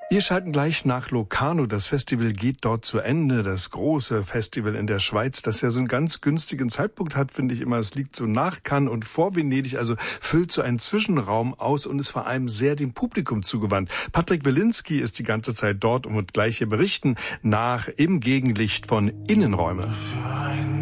Wir schalten gleich nach Locarno. Das Festival geht dort zu Ende. Das große Festival in der Schweiz, das ja so einen ganz günstigen Zeitpunkt hat, finde ich immer. Es liegt so nach Cannes und vor Venedig, also füllt so einen Zwischenraum aus und ist vor allem sehr dem Publikum zugewandt. Patrick Wilinski ist die ganze Zeit dort und wird gleich hier berichten nach Im Gegenlicht von Innenräume.